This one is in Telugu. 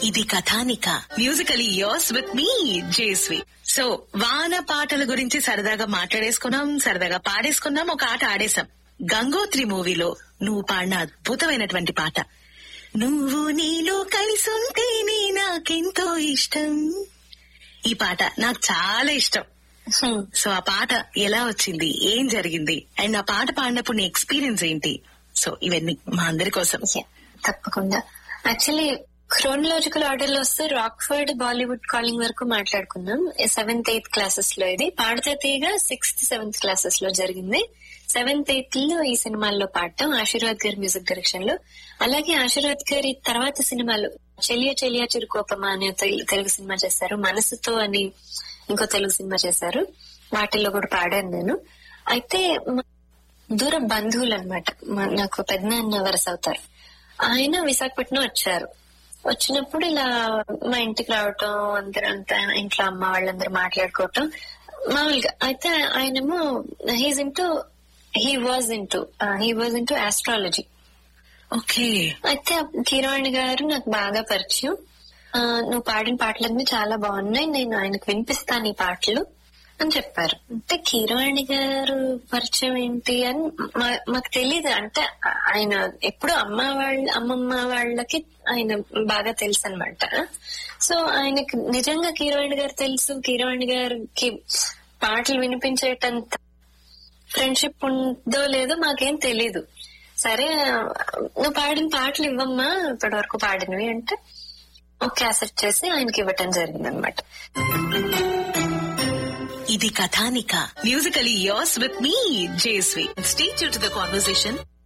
ఇది కథానిక musically yours with me జేస్వి. So వాన పాటల గురించి సరదాగా మాట్లాడేసుకున్నాం, సరదాగా పాడేసుకున్నాం, ఒక ఆట ఆడేశాం. గంగోత్రి మూవీలో నువ్వు పాడిన అద్భుతమైనటువంటి పాట నువ్వు నీలో కలిసుంటేనే నాకెంతో ఇష్టం. ఈ పాట నాకు చాలా ఇష్టం. సో ఆ పాట ఎలా వచ్చింది, ఏం జరిగింది, అండ్ ఆ పాట పాడినప్పుడు నీ ఎక్స్పీరియన్స్ ఏంటి? సో ఇవన్నీ మా అందరి కోసం. తప్పకుండా. యాక్చువల్లీ క్రోనలాజికల్ ఆర్డర్ లో వస్తే రాక్ఫర్డ్ బాలీవుడ్ కాలింగ్ వరకు మాట్లాడుకున్నాం. 7th 8th క్లాసెస్ లో ఇది పాడితే తీగా 6th 7th క్లాసెస్ లో జరిగింది. 7th 8th లో ఈ సినిమాల్లో పాడటం ఆశీర్వాద్ గారి మ్యూజిక్ డైరెక్షన్ లో. అలాగే ఆశీర్వాద్ గారి తర్వాత సినిమాలు చెలియా చెలియా చిరుకోపమా అనే తెలుగు సినిమా చేశారు, మనసుతో అని ఇంకో తెలుగు సినిమా చేశారు. వాటిల్లో కూడా పాడాను నేను. అయితే దూర బంధువులు అనమాట, నాకు పెద్దనాన్న వరస అవుతారు. ఆయన విశాఖపట్నం వచ్చారు. వచ్చినప్పుడు ఇలా మా ఇంటికి రావటం, అందరంతా ఇంట్లో అమ్మ వాళ్ళందరూ మాట్లాడుకోవటం మామూలుగా. అయితే ఆయనేమో he was into astrology. Okay. అయితే కీరవాణి గారు నాకు బాగా పరిచయం. నువ్వు పాడిన పాటలన్నీ చాలా బాగున్నాయి, నేను ఆయనకు వినిపిస్తాను ఈ పాటలు అని చెప్పారు. అంటే కీరవాణి గారు పరిచయం ఏంటి అని మాకు తెలీదు. అంటే ఆయన ఎప్పుడు అమ్మమ్మ వాళ్ళకి ఆయన బాగా తెలుసు అనమాట. సో ఆయనకి నిజంగా కీరవాణి గారు తెలుసు, కీరవాణి గారికి పాటలు వినిపించేటంత ఫ్రెండ్షిప్ ఉందో లేదో మాకేం తెలీదు. సరే నువ్వు పాడిన పాటలు ఇవ్వమ్మా ఇప్పటి వరకు పాడినవి అంటే ఒక క్యాసెట్ చేసి ఆయనకి ఇవ్వటం జరిగింది అనమాట. ఇది కథానిక musically yours with me జేస్వి. Stay tune to the conversation.